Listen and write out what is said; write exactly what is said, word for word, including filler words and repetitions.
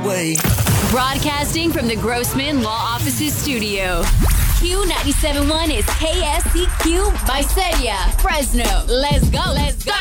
way. Broadcasting from the Grossman Law Offices studio. Q ninety-seven point one is K S C Q Visalia, Fresno. Let's go, let's go.